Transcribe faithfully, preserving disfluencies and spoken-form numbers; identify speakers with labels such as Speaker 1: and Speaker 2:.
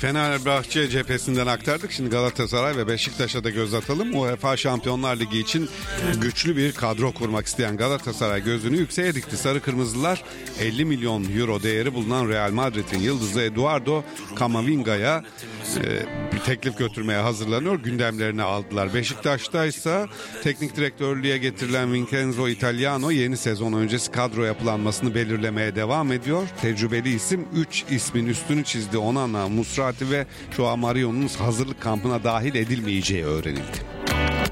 Speaker 1: Fenerbahçe cephesinden aktardık. Şimdi Galatasaray ve Beşiktaş'a da göz atalım. UEFA Şampiyonlar Ligi için güçlü bir kadro kurmak isteyen Galatasaray gözünü yükseğe dikti. Sarı Kırmızılar elli milyon euro değeri bulunan Real Madrid'in yıldızı Eduardo Camavinga'ya e, bir teklif götürmeye hazırlanıyor. Gündemlerini aldılar. Beşiktaş'ta ise teknik direktörlüğe getirilen Vincenzo Italiano yeni sezon öncesi kadro yapılanmasını belirlemeye devam ediyor. Tecrübeli isim üç ismin üstünü çizdi. Onana, Musrati ve Joao Mario'nun hazırlık kampına dahil edilmeyeceği öğrenildi.